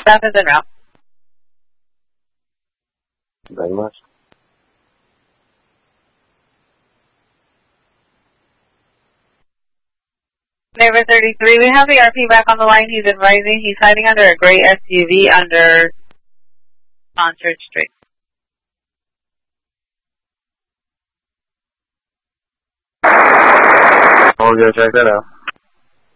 Staff is en route. Very much. Neighbor 33, we have the RP back on the line. He's advising he's hiding under a gray SUV under on Church Street. I'll go check that out.